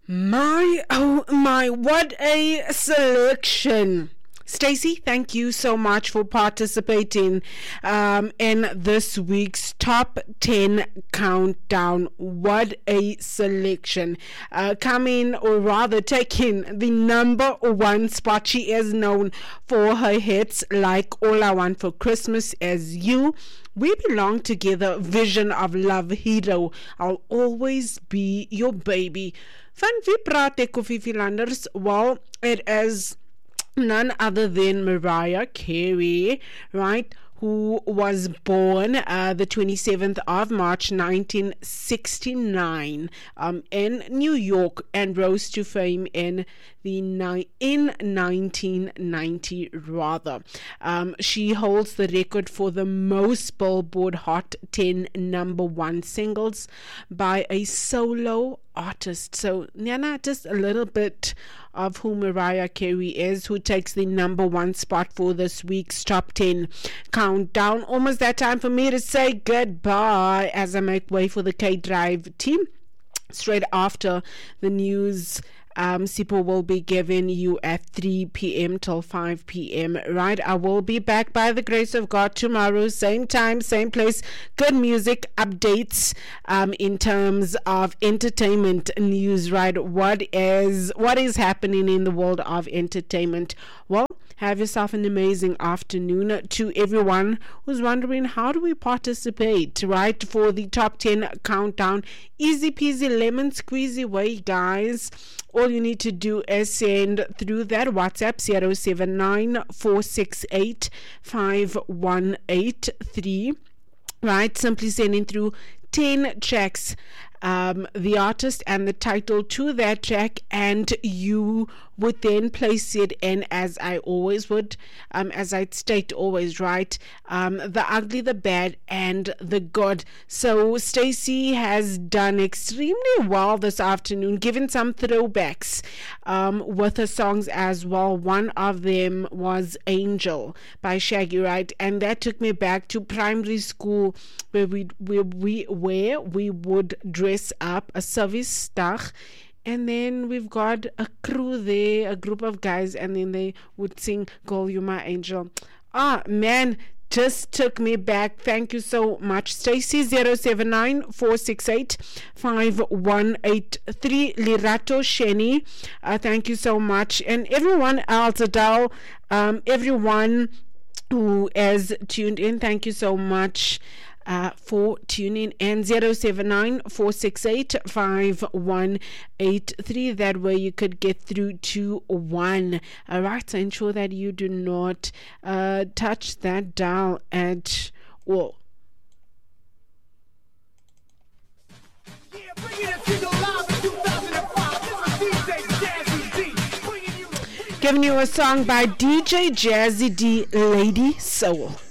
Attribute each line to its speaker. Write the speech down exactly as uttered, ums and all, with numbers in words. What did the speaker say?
Speaker 1: My, oh my, what a selection. Stacey, thank you so much for participating um, in this week's Top ten Countdown. What a selection. Uh, coming, or rather taking the number one spot. She is known for her hits like All I Want for Christmas Is You, We Belong Together, Vision of Love, Hero, I'll Always Be Your Baby. Van wie praat ek of Landers? Well, it is none other than Mariah Carey, right? Who was born uh, the twenty-seventh of March nineteen sixty-nine um, in New York and rose to fame in the ni- in nineteen ninety rather. Um, she holds the record for the most Billboard Hot ten number one singles by a solo artist. So Nana, just a little bit of who Mariah Carey is, who takes the number one spot for this week's Top ten Countdown. Almost that time for me to say goodbye as I make way for the K-Drive team. Straight after the news, Um, Sipho will be giving you at three p.m. till five p.m. Right? I will be back by the grace of God tomorrow, same time, same place. Good music updates um, in terms of entertainment news. Right? What is what is happening in the world of entertainment? Well, have yourself an amazing afternoon. To everyone who's wondering, how do we participate, right, for the Top ten Countdown? Easy peasy lemon squeezy way, guys. All you need to do is send through that WhatsApp zero seven nine four six eight five one eight three, right? Simply sending through ten tracks, um, the artist and the title to that track, and you would then place it in, as I always would, um, as I state always, right, um, the ugly, the bad, and the good. So Stacey has done extremely well this afternoon, given some throwbacks um, with her songs as well. One of them was Angel by Shaggy, right, and that took me back to primary school, where we where we where we would dress up a service dag. And then we've got a crew there, a group of guys, and then they would sing Girl, You My Angel. Ah, man, just took me back. Thank you so much, Stacey. zero seven nine four six eight five one eight three. Lirato Sheni, uh, thank you so much. And everyone else, Adele, um, everyone who is tuned in, thank you so much. Uh, for tuning in. Zero seven nine four six eight five one eight three. That way you could get through to one. All right, so ensure that you do not uh, touch that dial at all. Giving you a song by D J Jazzy D, Lady Soul.